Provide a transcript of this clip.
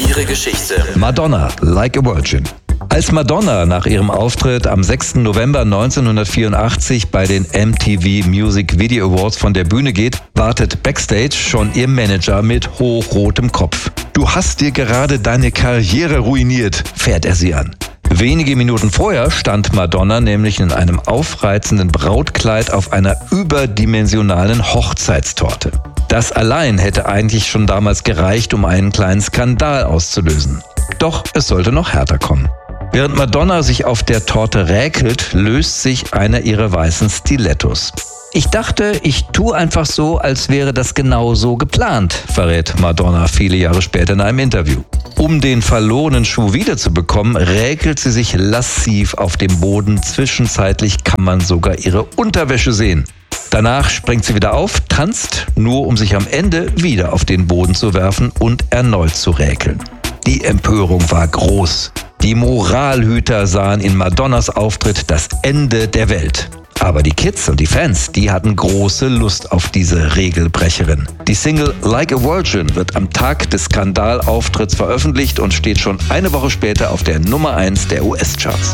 ihre Geschichte. Madonna, Like a Virgin. Als Madonna nach ihrem Auftritt am 6. November 1984 bei den MTV Music Video Awards von der Bühne geht, wartet backstage schon ihr Manager mit hochrotem Kopf. Du hast dir gerade deine Karriere ruiniert, fährt er sie an. Wenige Minuten vorher stand Madonna nämlich in einem aufreizenden Brautkleid auf einer überdimensionalen Hochzeitstorte. Das allein hätte eigentlich schon damals gereicht, um einen kleinen Skandal auszulösen. Doch es sollte noch härter kommen. Während Madonna sich auf der Torte räkelt, löst sich einer ihrer weißen Stilettos. Ich dachte, ich tue einfach so, als wäre das genau so geplant, verrät Madonna viele Jahre später in einem Interview. Um den verlorenen Schuh wiederzubekommen, räkelt sie sich lassiv auf dem Boden. Zwischenzeitlich kann man sogar ihre Unterwäsche sehen. Danach springt sie wieder auf, tanzt, nur um sich am Ende wieder auf den Boden zu werfen und erneut zu räkeln. Die Empörung war groß. Die Moralhüter sahen in Madonnas Auftritt das Ende der Welt. Aber die Kids und die Fans, die hatten große Lust auf diese Regelbrecherin. Die Single Like a Virgin wird am Tag des Skandalauftritts veröffentlicht und steht schon eine Woche später auf der Nummer 1 der US-Charts.